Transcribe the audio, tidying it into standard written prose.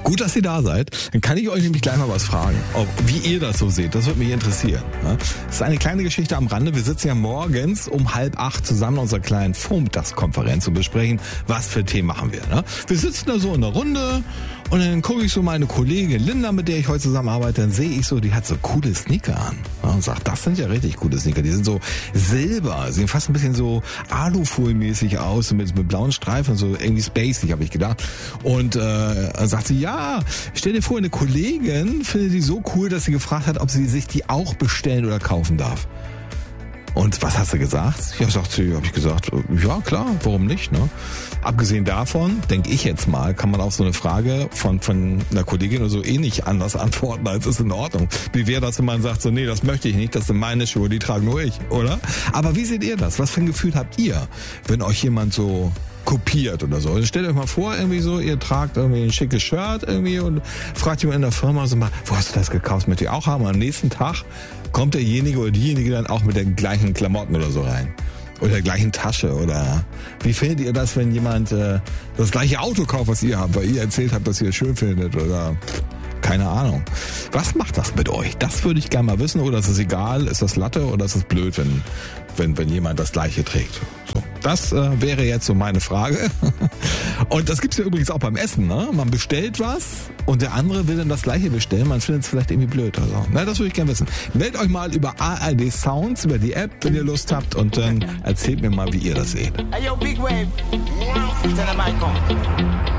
Gut, dass ihr da seid. Dann kann ich euch nämlich gleich mal was fragen, wie ihr das so seht. Das würde mich interessieren. Das ist eine kleine Geschichte am Rande. Wir sitzen ja morgens um 7:30 zusammen in unserer kleinen Vormittagskonferenz und besprechen, was für Themen machen wir. Wir sitzen da so in der Runde und dann gucke ich so meine Kollegin Linda, mit der ich heute zusammenarbeite, dann sehe ich so, die hat so coole Sneaker an. Und sagt, das sind ja richtig coole Sneaker. Die sind so silber, sehen fast ein bisschen so Alufolie-mäßig aus, mit blauen Streifen, so irgendwie spacey, habe ich gedacht. Und dann sagt sie, ja, stell dir vor, eine Kollegin findet die so cool, dass sie gefragt hat, ob sie sich die auch bestellen oder kaufen darf. Und was hast du gesagt? Ja, habe ich gesagt, ja klar, warum nicht, ne? Abgesehen davon, denke ich jetzt mal, kann man auf so eine Frage von einer Kollegin oder so nicht anders antworten, als ist in Ordnung. Wie wäre das, wenn man sagt, so, nee, das möchte ich nicht, das sind meine Schuhe, die trage nur ich, oder? Aber wie seht ihr das? Was für ein Gefühl habt ihr, wenn euch jemand so kopiert oder so? Also stellt euch mal vor, irgendwie so, ihr tragt irgendwie ein schickes Shirt irgendwie und fragt jemand in der Firma so mal, wo hast du das gekauft, möchte ich auch haben? Und am nächsten Tag kommt derjenige oder diejenige dann auch mit den gleichen Klamotten oder so rein. Oder der gleichen Tasche oder wie findet ihr das, wenn jemand das gleiche Auto kauft, was ihr habt, weil ihr erzählt habt, dass ihr es schön findet oder keine Ahnung. Was macht das mit euch? Das würde ich gerne mal wissen. Oder ist es egal? Ist das Latte oder ist es blöd, wenn jemand das Gleiche trägt? So, das wäre jetzt so meine Frage. Und das gibt's ja übrigens auch beim Essen, ne? Man bestellt was und der andere will dann das Gleiche bestellen. Man findet es vielleicht irgendwie blöd oder so. Na, das würde ich gerne wissen. Meldet euch mal über ARD Sounds, über die App, wenn ihr Lust habt und dann erzählt mir mal, wie ihr das seht. Hey, yo, Big Wave. Tell them I come.